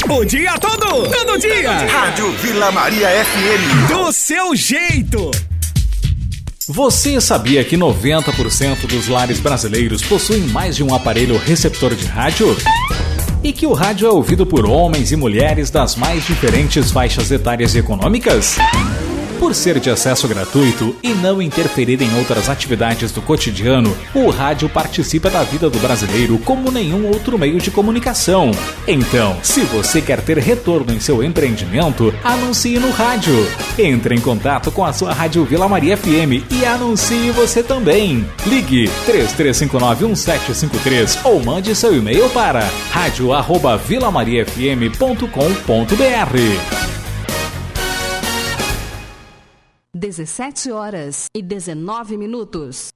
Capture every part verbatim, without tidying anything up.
O dia todo, todo dia. Rádio Vila Maria F M. Do seu jeito. Você sabia que noventa por cento dos lares brasileiros possuem mais de um aparelho receptor de rádio? E que o rádio é ouvido por homens e mulheres das mais diferentes faixas etárias e econômicas? Por ser de acesso gratuito e não interferir em outras atividades do cotidiano, o rádio participa da vida do brasileiro como nenhum outro meio de comunicação. Então, se você quer ter retorno em seu empreendimento, anuncie no rádio. Entre em contato com a sua Rádio Vila Maria F M e anuncie você também. Ligue três três cinco nove um sete cinco três ou mande seu e-mail para rádio arroba vila maria f m ponto com ponto b r. dezessete horas e dezenove minutos.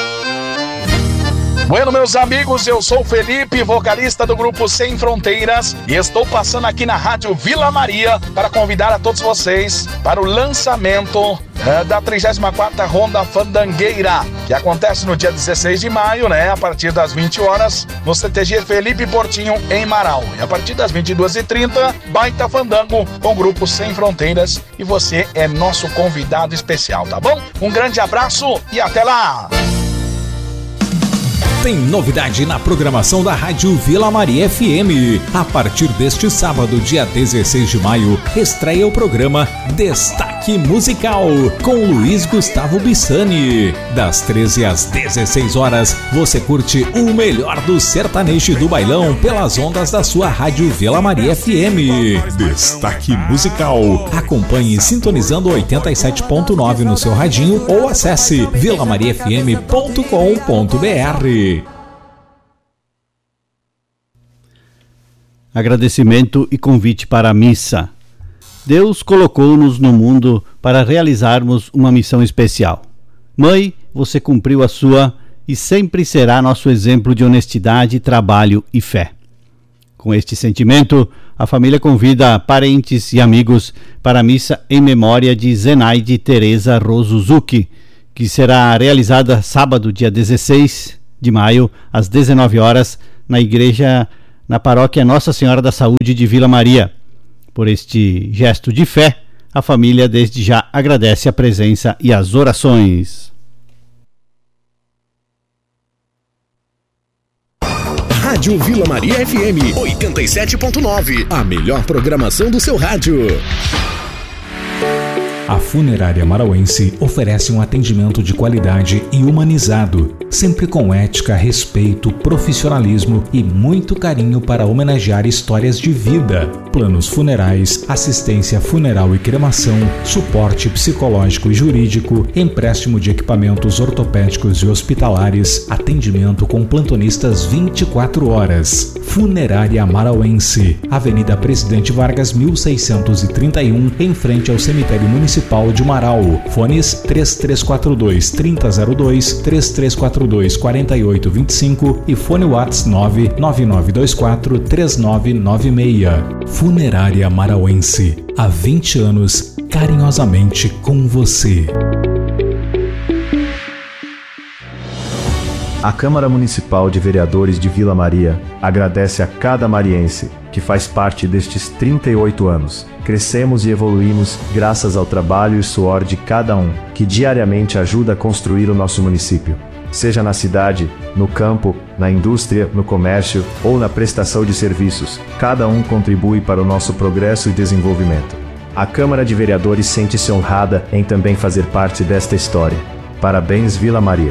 Bueno, meus amigos, eu sou o Felipe, vocalista do grupo Sem Fronteiras, e estou passando aqui na Rádio Vila Maria para convidar a todos vocês para o lançamento é, da trigésima quarta Ronda Fandangueira, que acontece no dia dezesseis de maio, né, a partir das vinte horas, no C T G Felipe Portinho, em Marau. E a partir das vinte e duas e trinta, baita fandango com o grupo Sem Fronteiras, e você é nosso convidado especial, tá bom? Um grande abraço e até lá! Tem novidade na programação da Rádio Vila Maria F M. A partir deste sábado, dia dezesseis de maio, estreia o programa Destaque Musical, com Luiz Gustavo Bissani. Das treze às dezesseis horas, você curte o melhor do sertanejo e do bailão pelas ondas da sua Rádio Vila Maria F M. Destaque Musical. Acompanhe sintonizando oitenta e sete ponto nove no seu radinho ou acesse vila maria f m ponto com ponto b r. Agradecimento e convite para a missa. Deus colocou-nos no mundo para realizarmos uma missão especial. Mãe, você cumpriu a sua e sempre será nosso exemplo de honestidade, trabalho e fé. Com este sentimento, a família convida parentes e amigos para a missa em memória de Zenaide Teresa Rosuzuki, que será realizada sábado, dia dezesseis de maio, às dezenove horas, na igreja, na paróquia Nossa Senhora da Saúde de Vila Maria. Por este gesto de fé, a família desde já agradece a presença e as orações. Rádio Vila Maria F M oitenta e sete ponto nove, a melhor programação do seu rádio. A Funerária Marauense oferece um atendimento de qualidade e humanizado, sempre com ética, respeito, profissionalismo e muito carinho para homenagear histórias de vida. Planos funerais, assistência funeral e cremação, suporte psicológico e jurídico, empréstimo de equipamentos ortopédicos e hospitalares, atendimento com plantonistas vinte e quatro horas. Funerária Marauense, Avenida Presidente Vargas mil seiscentos e trinta e um, em frente ao Cemitério Municipal de Marau. Fones três três quatro dois, três zero zero dois, três três quatro dois, quatro oito dois cinco e fone WhatsApp nove nove nove dois quatro, três nove nove seis. Funerária Marauense, há vinte anos, carinhosamente com você. A Câmara Municipal de Vereadores de Vila Maria agradece a cada mariense que faz parte destes trinta e oito anos. Crescemos e evoluímos graças ao trabalho e suor de cada um, que diariamente ajuda a construir o nosso município. Seja na cidade, no campo, na indústria, no comércio ou na prestação de serviços, cada um contribui para o nosso progresso e desenvolvimento. A Câmara de Vereadores sente-se honrada em também fazer parte desta história. Parabéns, Vila Maria.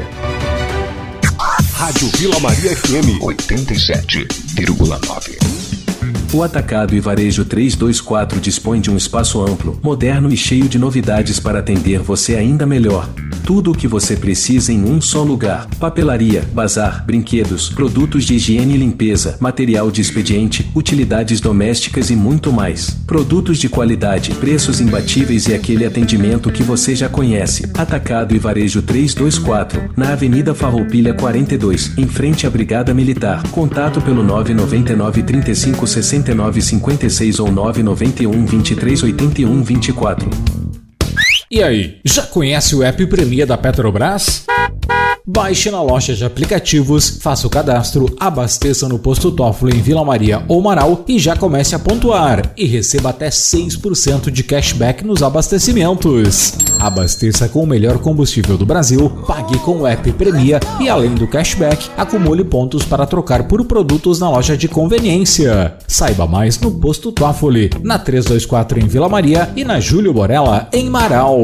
Rádio Vila Maria F M oitenta e sete vírgula nove. O Atacado e Varejo trezentos e vinte e quatro dispõe de um espaço amplo, moderno e cheio de novidades para atender você ainda melhor. Tudo o que você precisa em um só lugar: papelaria, bazar, brinquedos, produtos de higiene e limpeza, material de expediente, utilidades domésticas e muito mais. Produtos de qualidade, preços imbatíveis e aquele atendimento que você já conhece. Atacado e Varejo trezentos e vinte e quatro, na Avenida Farroupilha quarenta e dois, em frente à Brigada Militar. Contato pelo nove nove nove, trinta e cinco, sessenta e nove, cinquenta e seis ou nove nove um, vinte e três, oitenta e um, vinte e quatro. E aí, já conhece o app Premier da Petrobras? Baixe na loja de aplicativos, faça o cadastro, abasteça no Posto Toffoli em Vila Maria ou Marau e já comece a pontuar e receba até seis por cento de cashback nos abastecimentos. Abasteça com o melhor combustível do Brasil, pague com o app Premia e além do cashback, acumule pontos para trocar por produtos na loja de conveniência. Saiba mais no Posto Toffoli, na trezentos e vinte e quatro em Vila Maria e na Júlio Borella em Marau.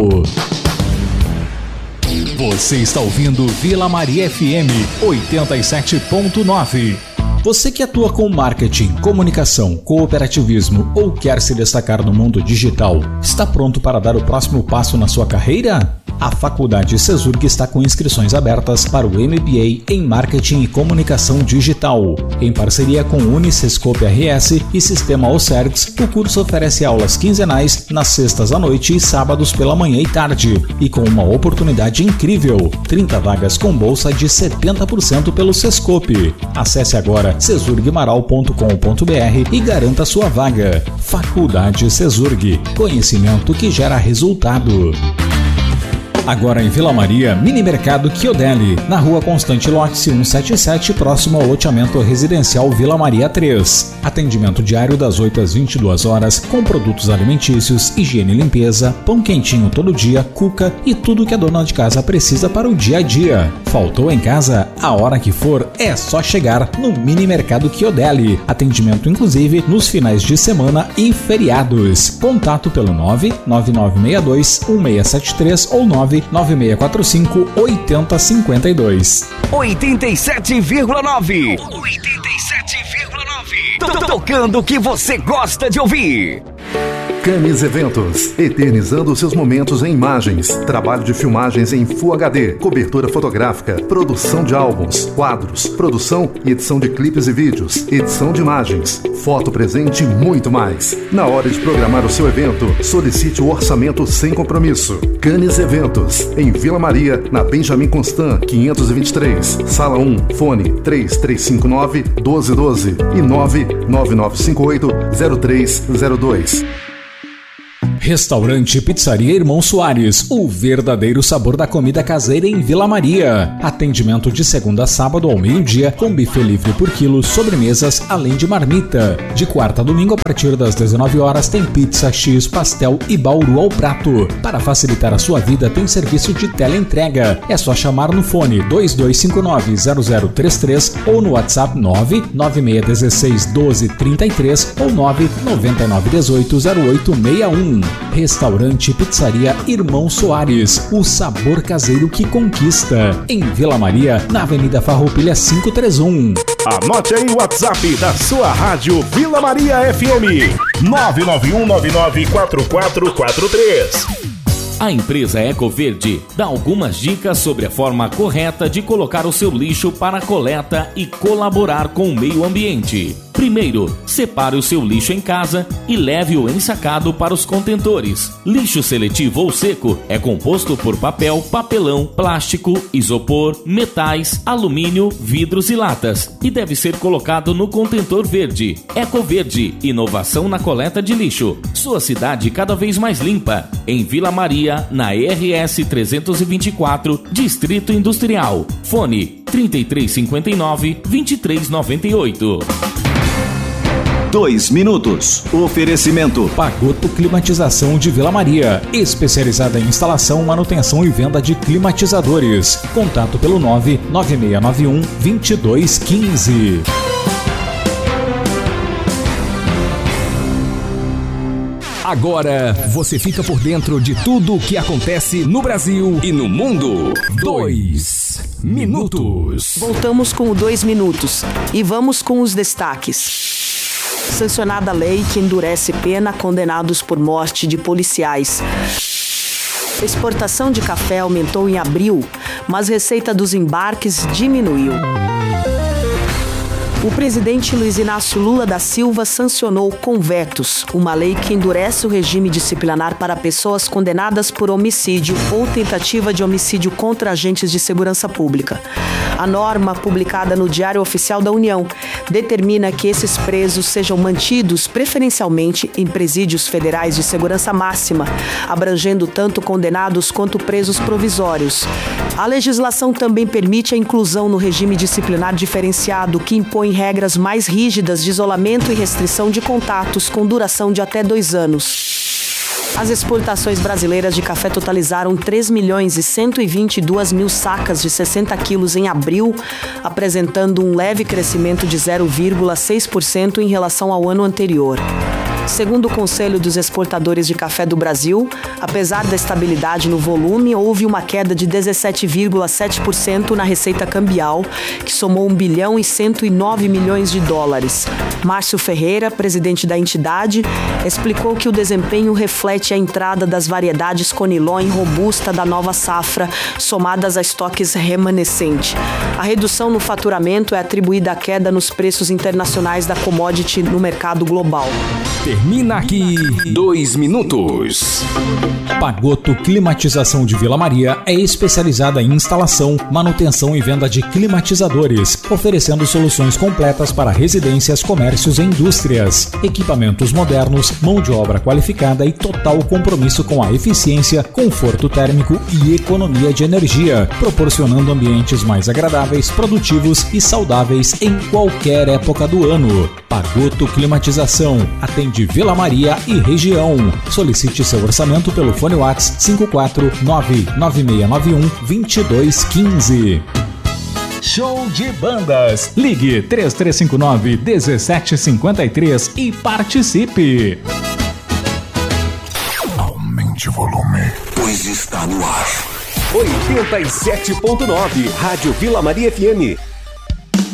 Você está ouvindo Vila Maria F M oitenta e sete ponto nove. Você que atua com marketing, comunicação, cooperativismo ou quer se destacar no mundo digital, está pronto para dar o próximo passo na sua carreira? A Faculdade Cesurg está com inscrições abertas para o M B A em Marketing e Comunicação Digital. Em parceria com Unicescope R S e Sistema Ocergs, o curso oferece aulas quinzenais nas sextas à noite e sábados pela manhã e tarde, e com uma oportunidade incrível, trinta vagas com bolsa de setenta por cento pelo Sescope. Acesse agora cesurgmaral ponto com ponto b r e garanta sua vaga. Faculdade Cesurg, conhecimento que gera resultado. Agora em Vila Maria, Mini Mercado Chiodelli, na Rua Constante Lote cento e setenta e sete, próximo ao loteamento residencial Vila Maria três. Atendimento diário das oito às vinte e duas horas, com produtos alimentícios, higiene e limpeza, pão quentinho todo dia, cuca e tudo que a dona de casa precisa para o dia a dia. Faltou em casa? A hora que for, é só chegar no Mini Mercado Chiodelli. Atendimento inclusive nos finais de semana e feriados. Contato pelo nove nove nove seis dois um seis sete três ou nove nove seis quatro cinco oito zero cinco dois. oitenta e sete vírgula nove. oitenta e sete vírgula nove. Tocando o que você gosta de ouvir. Camis Eventos, eternizando seus momentos em imagens, trabalho de filmagens em Full H D, cobertura fotográfica, produção de álbuns, quadros, produção e edição de clipes e vídeos, edição de imagens, foto presente e muito mais. Na hora de programar o seu evento, solicite o orçamento sem compromisso. Camis Eventos, em Vila Maria, na Benjamin Constant, quinhentos e vinte e três, Sala um, fone três três cinco nove, um dois um dois e nove nove nove cinco oito, zero três zero dois. Restaurante Pizzaria Irmão Soares, o verdadeiro sabor da comida caseira em Vila Maria. Atendimento de segunda a sábado ao meio-dia, com buffet livre por quilo, sobremesas, além de marmita. De quarta a domingo, a partir das dezenove horas, tem pizza, X, pastel e bauru ao prato. Para facilitar a sua vida, tem serviço de teleentrega. É só chamar no fone dois dois cinco nove zero zero três três ou no WhatsApp nove nove seis um seis um dois três três ou nove nove nove um oito zero oito seis um. Restaurante Pizzaria Irmão Soares, o sabor caseiro que conquista. Em Vila Maria, na Avenida Farroupilha quinhentos e trinta e um. Anote aí o WhatsApp da sua rádio Vila Maria F M: nove nove um nove nove quatro quatro quatro três. A empresa Ecoverde dá algumas dicas sobre a forma correta de colocar o seu lixo para coleta e colaborar com o meio ambiente. Primeiro, separe o seu lixo em casa e leve-o ensacado para os contentores. Lixo seletivo ou seco é composto por papel, papelão, plástico, isopor, metais, alumínio, vidros e latas e deve ser colocado no contentor verde. Ecoverde, inovação na coleta de lixo. Sua cidade cada vez mais limpa. Em Vila Maria, na R S trezentos e vinte e quatro, Distrito Industrial. Fone trinta e três cinquenta e nove, vinte e três noventa e oito. Dois minutos. Oferecimento Pagoto Climatização de Vila Maria, especializada em instalação, manutenção e venda de climatizadores. Contato pelo nove nove seis nove um, dois dois um cinco. Agora você fica por dentro de tudo o que acontece no Brasil e no mundo. Dois minutos. Voltamos com o dois minutos e vamos com os destaques. Sancionada lei que endurece pena a condenados por morte de policiais. Exportação de café aumentou em abril, mas receita dos embarques diminuiu. O presidente Luiz Inácio Lula da Silva sancionou com vetos uma lei que endurece o regime disciplinar para pessoas condenadas por homicídio ou tentativa de homicídio contra agentes de segurança pública. A norma, publicada no Diário Oficial da União, determina que esses presos sejam mantidos preferencialmente em presídios federais de segurança máxima, abrangendo tanto condenados quanto presos provisórios. A legislação também permite a inclusão no regime disciplinar diferenciado, que impõe regras mais rígidas de isolamento e restrição de contatos com duração de até dois anos. As exportações brasileiras de café totalizaram três milhões e cento e vinte e duas mil sacas de sessenta quilos em abril, apresentando um leve crescimento de zero vírgula seis por cento em relação ao ano anterior. Segundo o Conselho dos Exportadores de Café do Brasil, apesar da estabilidade no volume, houve uma queda de dezessete vírgula sete por cento na receita cambial, que somou um bilhão e cento e nove milhões de dólares. Márcio Ferreira, presidente da entidade, explicou que o desempenho reflete a entrada das variedades Conilon e Robusta da nova safra, somadas a estoques remanescente. A redução no faturamento é atribuída à queda nos preços internacionais da commodity no mercado global. Termina aqui dois minutos. Pagoto Climatização de Vila Maria é especializada em instalação, manutenção e venda de climatizadores, oferecendo soluções completas para residências, comércios e indústrias. Equipamentos modernos, mão de obra qualificada e total compromisso com a eficiência, conforto térmico e economia de energia, proporcionando ambientes mais agradáveis, produtivos e saudáveis em qualquer época do ano. Pagoto Climatização atende Vila Maria e região. Solicite seu orçamento pelo fone WhatsApp cinco quatro nove nove seis nove um dois dois um cinco. Show de bandas. Ligue três três cinco nove um sete cinco três e participe. Aumente o volume, pois está no ar. oitenta e sete ponto nove Rádio Vila Maria F M.